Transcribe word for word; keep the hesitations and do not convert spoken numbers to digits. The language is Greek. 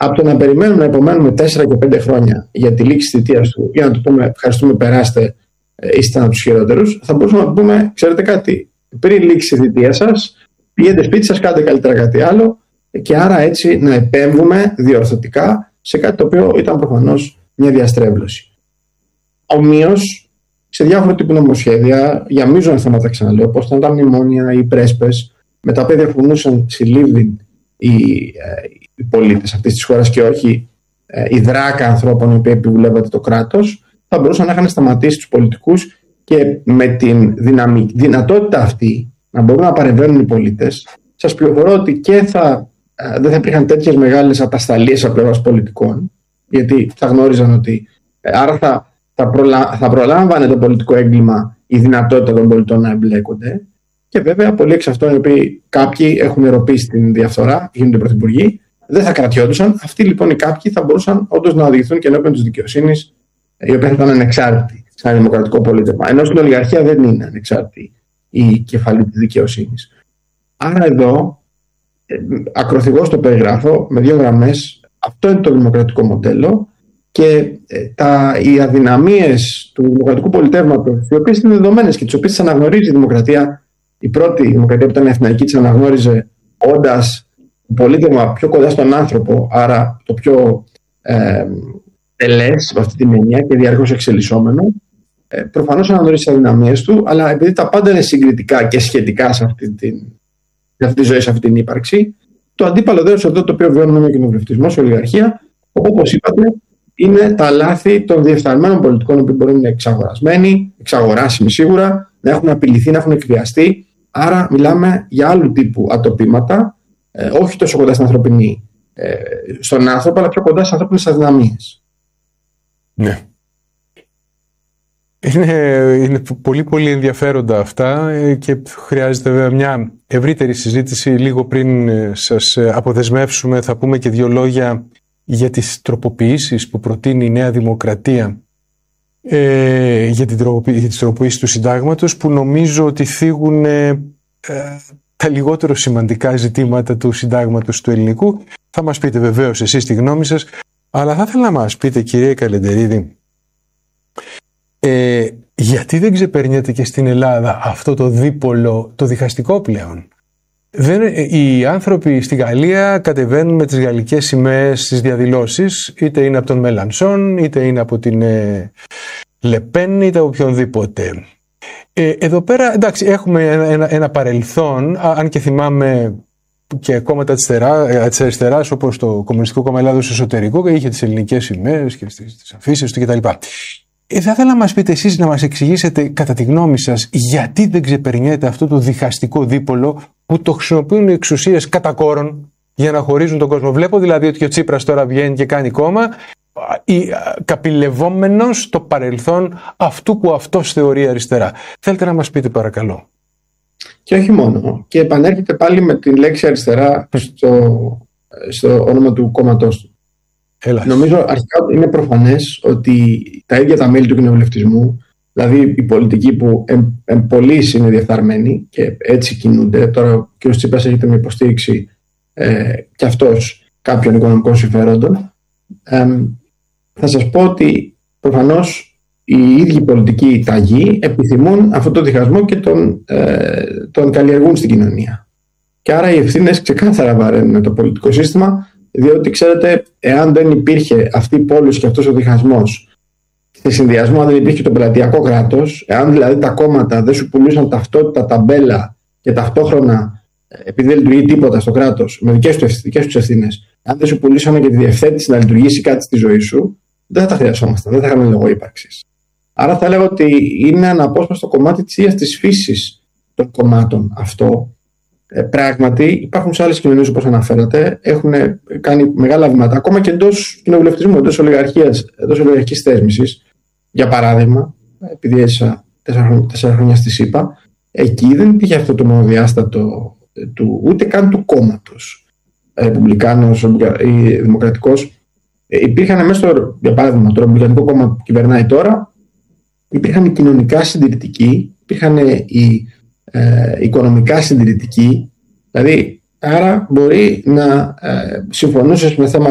από το να περιμένουμε να υπομένουμε τέσσερα και πέντε χρόνια για τη λήξη της θητείας του, για να του πούμε ευχαριστούμε, περάστε, είστε από τους χειρότερους, θα μπορούσαμε να πούμε, ξέρετε κάτι, πριν λήξει η θητεία σας, πηγαίνετε σπίτι σας, κάντε καλύτερα κάτι άλλο, και άρα έτσι να επέμβουμε διορθωτικά σε κάτι το οποίο ήταν προφανώς μια διαστρέβλωση. Ομοίως, σε διάφορα τύπου νομοσχέδια, για μείζωνα θέματα, ξαναλέω, όπως ήταν τα μνημόνια ή οι πρέσπες, με τα οποία διαφωνούσαν συλλήβδιν οι, οι πολίτες αυτής της χώρας και όχι η δράκα ανθρώπων οι οποίοι επιβουλεύονται το κράτος, θα μπορούσαν να είχαν σταματήσει τους πολιτικούς, και με την δυναμική, δυνατότητα αυτή να μπορούν να παρεμβαίνουν οι πολίτες, σας πληροφορώ ότι και θα, δεν θα υπήρχαν τέτοιες μεγάλες ατασταλίες από πλευράς πολιτικών, γιατί θα γνώριζαν ότι άρα θα, θα, προλα, θα προλάμβανε το πολιτικό έγκλημα η δυνατότητα των πολιτών να εμπλέκονται. Και βέβαια, πολλοί εξ αυτών οι οποίοι κάποιοι έχουν ερωπήσει την διαφθορά, γίνονται πρωθυπουργοί, δεν θα κρατιόντουσαν. Αυτοί λοιπόν οι κάποιοι θα μπορούσαν όντως να οδηγηθούν και ενώπιον της δικαιοσύνης, η οποία θα ήταν ανεξάρτητη σαν δημοκρατικό πολίτευμα. Ενώ στην ολιγαρχία δεν είναι ανεξάρτητη η κεφαλή της δικαιοσύνης. Άρα εδώ, ακροθυγώς το περιγράφω με δύο γραμμές, αυτό είναι το δημοκρατικό μοντέλο, και τα, οι αδυναμίες του δημοκρατικού πολιτεύματος, οι οποίες είναι δεδομένες και τις οποίες τις αναγνωρίζει η δημοκρατία. Η πρώτη δημοκρατία που ήταν εθνική της αναγνώριζε όντας το πολίτευμα πιο κοντά στον άνθρωπο, άρα το πιο ε, τελές από αυτή την έννοια και διαρκώς εξελισσόμενο. Ε, προφανώς αναγνωρίζει τις αδυναμίες του, αλλά επειδή τα πάντα είναι συγκριτικά και σχετικά σε αυτή, την, σε αυτή τη ζωή, σε αυτή την ύπαρξη, το αντίπαλο δέος εδώ το οποίο βιώνουμε με κοινοβουλευτισμό, ολιγαρχία, όπως είπατε, είναι τα λάθη των διεφθαρμένων πολιτικών που μπορεί να είναι εξαγορασμένοι, εξαγοράσιμοι σίγουρα, να έχουν απειληθεί, να έχουν εκβιαστεί. Άρα μιλάμε για άλλου τύπου ατοπήματα, ε, όχι τόσο κοντά στην ανθρωπινή, ε, στον άνθρωπο, αλλά πιο κοντά στις ανθρώπινες αδυναμίες. Ναι. Είναι, είναι πολύ πολύ ενδιαφέροντα αυτά και χρειάζεται βέβαια μια ευρύτερη συζήτηση. Λίγο πριν σας αποδεσμεύσουμε θα πούμε και δύο λόγια για τις τροποποιήσεις που προτείνει η Νέα Δημοκρατία ε, για, την τροποποίηση, για τις τροποποιήσεις του συντάγματος, που νομίζω ότι θίγουν ε, τα λιγότερο σημαντικά ζητήματα του συντάγματος του ελληνικού. Θα μας πείτε βεβαίως εσείς τη γνώμη σας, αλλά θα ήθελα να μας πείτε, κύριε Καλεντερίδη, ε, γιατί δεν ξεπερνιέται και στην Ελλάδα αυτό το δίπολο, το διχαστικό πλέον. Δεν, οι άνθρωποι στη Γαλλία κατεβαίνουν με τις γαλλικές σημαίες στις διαδηλώσεις, είτε είναι από τον Μελανσόν, είτε είναι από την ε, Λεπέν, είτε από οποιονδήποτε. Ε, εδώ πέρα, εντάξει, έχουμε ένα, ένα, ένα παρελθόν, αν και θυμάμαι και κόμματα της, θερά, της αριστεράς, όπως το Κομμουνιστικό Κόμμα Ελλάδος εσωτερικό, και είχε τις ελληνικές σημαίες και τις, τις αφήσεις του κτλ. Ε, θα ήθελα να μας πείτε εσείς, να μας εξηγήσετε κατά τη γνώμη σας, γιατί δεν ξεπερνιέται αυτό το διχαστικό δίπολο που το χρησιμοποιούν οι εξουσίες κατά κόρον για να χωρίζουν τον κόσμο. Βλέπω δηλαδή ότι και ο Τσίπρας τώρα βγαίνει και κάνει κόμμα, καπηλευόμενος στο παρελθόν αυτού που αυτός θεωρεί αριστερά. Θέλετε να μας πείτε παρακαλώ. Και όχι μόνο. Και επανέρχεται πάλι με την λέξη αριστερά στο, στο όνομα του κόμματός του. Έλα. Νομίζω αρχικά είναι προφανές ότι τα ίδια τα μέλη του κοινοβουλευτισμού, δηλαδή οι πολιτικοί που εν, εν πολλοίς είναι διεφθαρμένοι και έτσι κινούνται, τώρα ο κ. Τσίπρας έχετε με υποστήριξη ε, και αυτός κάποιων οικονομικών συμφερόντων, ε, θα σας πω ότι προφανώς οι ίδιοι πολιτικοί ταγοί επιθυμούν αυτό το διχασμό και τον, ε, τον καλλιεργούν στην κοινωνία. Και άρα οι ευθύνες ξεκάθαρα βαραίνουν το πολιτικό σύστημα, διότι ξέρετε, εάν δεν υπήρχε αυτή η πόλωση και αυτός ο διχασμός, σε συνδυασμό αν δεν υπήρχε το πελατειακό κράτος, εάν δηλαδή τα κόμματα δεν σου πουλούσαν ταυτότητα, ταμπέλα και ταυτόχρονα, επειδή δεν λειτουργεί τίποτα στο κράτος, με δικές τους ευθύνες, αν δεν σου πουλούσαν και τη διευθέτηση να λειτουργήσει κάτι στη ζωή σου, δεν θα τα χρειαζόμασταν, δεν θα είχαμε λόγο ύπαρξης. Άρα θα έλεγα ότι είναι αναπόσπαστο κομμάτι της ίδιας της φύσης των κομμάτων αυτό. Ε, πράγματι, υπάρχουν σε άλλες κοινωνίες, όπως αναφέρατε, έχουν κάνει μεγάλα βήματα, ακόμα και εντός κοινοβουλευτισμού, εντός ολιγαρχίας, εντός ολιγαρχικής θέσμησης. Για παράδειγμα, επειδή έζησα τέσσερα χρόνια στη ΣΥΠΑ, εκεί δεν υπήρχε αυτό το μονοδιάστατο του, ούτε καν του κόμματος. Ρεπουμπλικάνος ή δημοκρατικός. Ε, υπήρχαν μέσα στο, για παράδειγμα, το Ρεπουμπλικανικό κόμμα που κυβερνάει τώρα, υπήρχαν οι κοινωνικά συντηρητικοί, υπήρχαν οι ε, οικονομικά συντηρητικοί, δηλαδή άρα μπορεί να ε, συμφωνούσες με θέματα